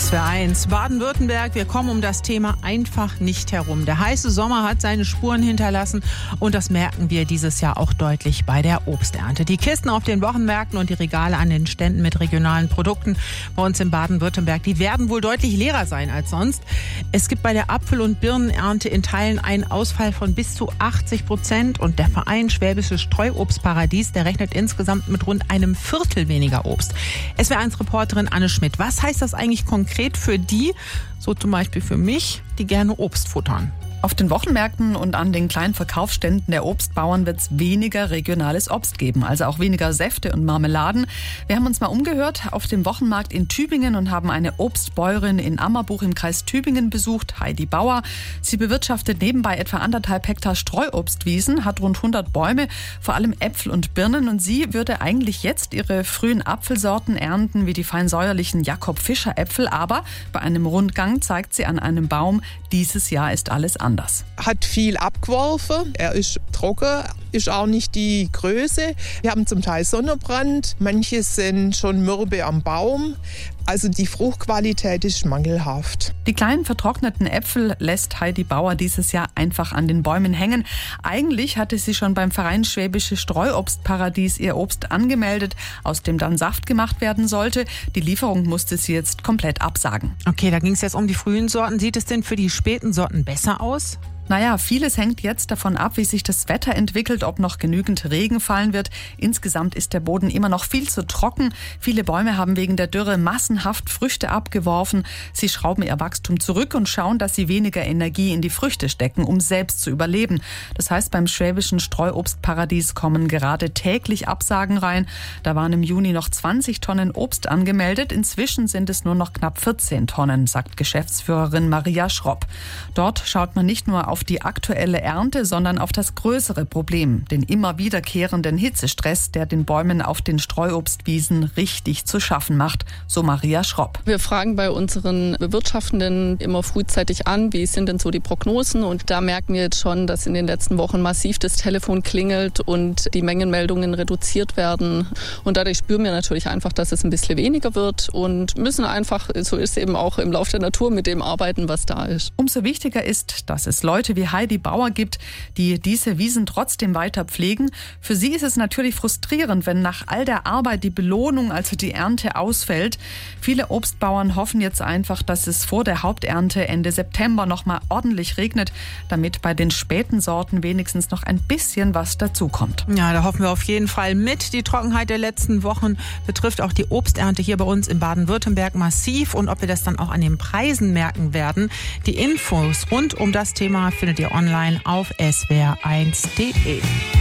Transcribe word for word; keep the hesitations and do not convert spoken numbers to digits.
S W R eins, Baden-Württemberg, wir kommen um das Thema einfach nicht herum. Der heiße Sommer hat seine Spuren hinterlassen und das merken wir dieses Jahr auch deutlich bei der Obsternte. Die Kisten auf den Wochenmärkten und die Regale an den Ständen mit regionalen Produkten bei uns in Baden-Württemberg, die werden wohl deutlich leerer sein als sonst. Es gibt bei der Apfel- und Birnenernte in Teilen einen Ausfall von bis zu achtzig Prozent und der Verein Schwäbisches Streuobstparadies, der rechnet insgesamt mit rund einem Viertel weniger Obst. S W R eins Reporterin Anne Schmidt, was heißt das eigentlich konkret für die, so zum Beispiel für mich, die gerne Obst futtern? Auf den Wochenmärkten und an den kleinen Verkaufsständen der Obstbauern wird es weniger regionales Obst geben, also auch weniger Säfte und Marmeladen. Wir haben uns mal umgehört auf dem Wochenmarkt in Tübingen und haben eine Obstbäuerin in Ammerbuch im Kreis Tübingen besucht, Heidi Bauer. Sie bewirtschaftet nebenbei etwa anderthalb Hektar Streuobstwiesen, hat rund hundert Bäume, vor allem Äpfel und Birnen. Und sie würde eigentlich jetzt ihre frühen Apfelsorten ernten, wie die feinsäuerlichen Jakob-Fischer-Äpfel. Aber bei einem Rundgang zeigt sie an einem Baum, dieses Jahr ist alles anders. Anders. Hat viel abgeworfen, er ist trocken, ist auch nicht die Größe. Wir haben zum Teil Sonnenbrand, manche sind schon mürbe am Baum. Also die Fruchtqualität ist mangelhaft. Die kleinen vertrockneten Äpfel lässt Heidi Bauer dieses Jahr einfach an den Bäumen hängen. Eigentlich hatte sie schon beim Verein Schwäbische Streuobstparadies ihr Obst angemeldet, aus dem dann Saft gemacht werden sollte. Die Lieferung musste sie jetzt komplett absagen. Okay, da ging es jetzt um die frühen Sorten. Sieht es denn für die späten Sorten besser aus? Naja, vieles hängt jetzt davon ab, wie sich das Wetter entwickelt, ob noch genügend Regen fallen wird. Insgesamt ist der Boden immer noch viel zu trocken. Viele Bäume haben wegen der Dürre massenhaft Früchte abgeworfen. Sie schrauben ihr Wachstum zurück und schauen, dass sie weniger Energie in die Früchte stecken, um selbst zu überleben. Das heißt, beim Schwäbischen Streuobstparadies kommen gerade täglich Absagen rein. Da waren im Juni noch zwanzig Tonnen Obst angemeldet. Inzwischen sind es nur noch knapp vierzehn Tonnen, sagt Geschäftsführerin Maria Schropp. Dort schaut man nicht nur auf die aktuelle Ernte, sondern auf das größere Problem, den immer wiederkehrenden Hitzestress, der den Bäumen auf den Streuobstwiesen richtig zu schaffen macht, so Maria Schropp. Wir fragen bei unseren Bewirtschaftenden immer frühzeitig an, wie sind denn so die Prognosen, und da merken wir jetzt schon, dass in den letzten Wochen massiv das Telefon klingelt und die Mengenmeldungen reduziert werden, und dadurch spüren wir natürlich einfach, dass es ein bisschen weniger wird und müssen einfach, so ist es eben auch im Lauf der Natur, mit dem arbeiten, was da ist. Umso wichtiger ist, dass es Leute wie Heidi Bauer gibt, die diese Wiesen trotzdem weiter pflegen. Für sie ist es natürlich frustrierend, wenn nach all der Arbeit die Belohnung, also die Ernte, ausfällt. Viele Obstbauern hoffen jetzt einfach, dass es vor der Haupternte Ende September noch mal ordentlich regnet, damit bei den späten Sorten wenigstens noch ein bisschen was dazukommt. Ja, da hoffen wir auf jeden Fall mit. Die Trockenheit der letzten Wochen betrifft auch die Obsternte hier bei uns in Baden-Württemberg massiv, und ob wir das dann auch an den Preisen merken werden. Die Infos rund um das Thema findet ihr online auf S W R eins punkt de.